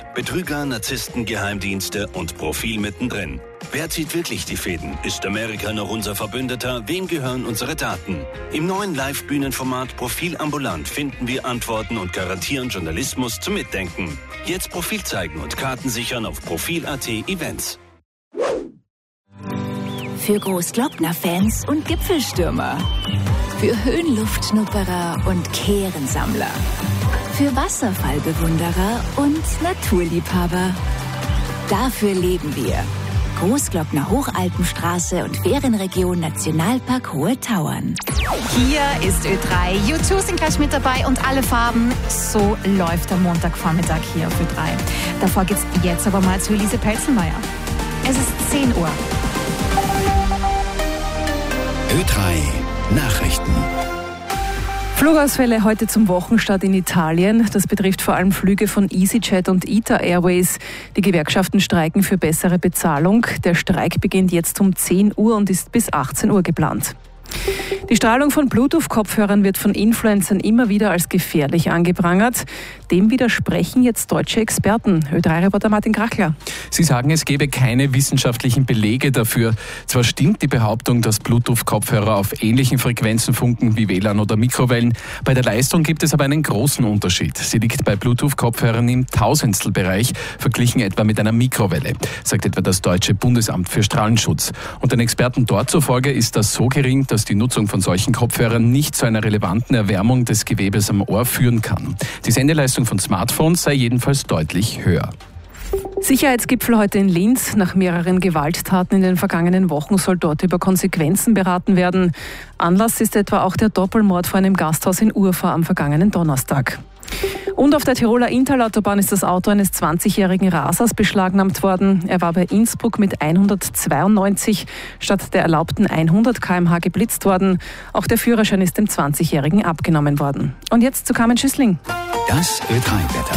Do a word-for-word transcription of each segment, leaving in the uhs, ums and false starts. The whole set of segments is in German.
Angst, Betrüger, Narzissten, Geheimdienste und Profil mittendrin. Wer zieht wirklich die Fäden? Ist Amerika noch unser Verbündeter? Wem gehören unsere Daten? Im neuen Live-Bühnenformat Profil ambulant finden wir Antworten und garantieren Journalismus zum Mitdenken. Jetzt Profil zeigen und Karten sichern auf Profil Punkt at Events. Für Großglockner-Fans und Gipfelstürmer. Für Höhenluftschnupperer und Kehrensammler. Für Wasserfallbewunderer und Naturliebhaber. Dafür leben wir. Großglockner Hochalpenstraße und Ferienregion Nationalpark Hohe Tauern. Hier ist Ö drei. U zwei sind gleich mit dabei und alle Farben. So läuft der Montagvormittag hier auf Ö drei. Davor geht's jetzt aber mal zu Elise Pelzenmeier. Es ist zehn Uhr. Ö drei Nachrichten. Flugausfälle heute zum Wochenstart in Italien. Das betrifft vor allem Flüge von EasyJet und I T A Airways. Die Gewerkschaften streiken für bessere Bezahlung. Der Streik beginnt jetzt um zehn Uhr und ist bis achtzehn Uhr geplant. Die Strahlung von Bluetooth-Kopfhörern wird von Influencern immer wieder als gefährlich angeprangert. Dem widersprechen jetzt deutsche Experten. Ö drei Reporter Martin Krachler. Sie sagen, es gebe keine wissenschaftlichen Belege dafür. Zwar stimmt die Behauptung, dass Bluetooth-Kopfhörer auf ähnlichen Frequenzen funken wie W L A N oder Mikrowellen. Bei der Leistung gibt es aber einen großen Unterschied. Sie liegt bei Bluetooth-Kopfhörern im Tausendstelbereich, verglichen etwa mit einer Mikrowelle, sagt etwa das Deutsche Bundesamt für Strahlenschutz. Und den Experten dort zufolge ist das so gering, dass die Nutzung von solchen Kopfhörern nicht zu einer relevanten Erwärmung des Gewebes am Ohr führen kann. Die Sendeleistung von Smartphones sei jedenfalls deutlich höher. Sicherheitsgipfel heute in Linz. Nach mehreren Gewalttaten in den vergangenen Wochen soll dort über Konsequenzen beraten werden. Anlass ist etwa auch der Doppelmord vor einem Gasthaus in Urfahr am vergangenen Donnerstag. Und auf der Tiroler Inntal-Autobahn ist das Auto eines zwanzigjährigen Rasers beschlagnahmt worden. Er war bei Innsbruck mit hundertzweiundneunzig statt der erlaubten hundert Kilometer pro Stunde geblitzt worden. Auch der Führerschein ist dem zwanzigjährigen abgenommen worden. Und jetzt zu Carmen Schüssling. Das Ö drei Wetter.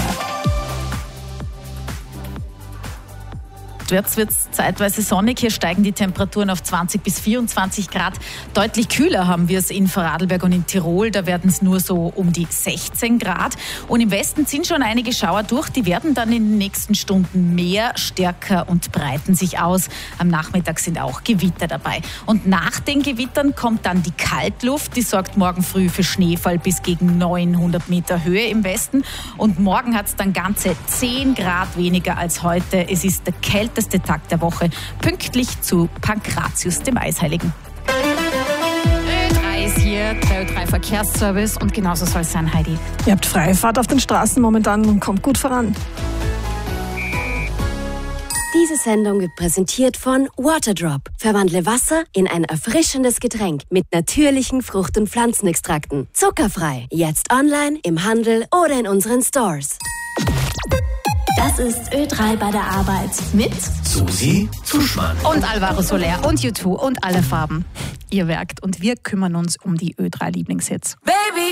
Jetzt wird es zeitweise sonnig. Hier steigen die Temperaturen auf zwanzig bis vierundzwanzig Grad. Deutlich kühler haben wir es in Vorarlberg und in Tirol. Da werden es nur so um die sechzehn Grad. Und im Westen ziehen schon einige Schauer durch. Die werden dann in den nächsten Stunden mehr, stärker und breiten sich aus. Am Nachmittag sind auch Gewitter dabei. Und nach den Gewittern kommt dann die Kaltluft. Die sorgt morgen früh für Schneefall bis gegen neunhundert Meter Höhe im Westen. Und morgen hat es dann ganze zehn Grad weniger als heute. Es ist der kälteste Tag der Woche, pünktlich zu Pankratius, dem Eisheiligen. Ö drei ist hier, der Ö drei Verkehrsservice und genauso soll es sein, Heidi. Ihr habt freie Fahrt auf den Straßen momentan und kommt gut voran. Diese Sendung wird präsentiert von Waterdrop. Verwandle Wasser in ein erfrischendes Getränk mit natürlichen Frucht- und Pflanzenextrakten. Zuckerfrei. Jetzt online, im Handel oder in unseren Stores. Das ist Ö drei bei der Arbeit mit Susi Zuschmann und Alvaro Soler und U zwei und alle Farben. Ihr werkt und wir kümmern uns um die Ö drei Lieblingshits. Baby,